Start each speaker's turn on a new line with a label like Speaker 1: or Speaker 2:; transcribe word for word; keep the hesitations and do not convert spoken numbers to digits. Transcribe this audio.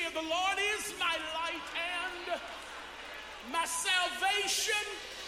Speaker 1: say, the Lord is my light and my salvation.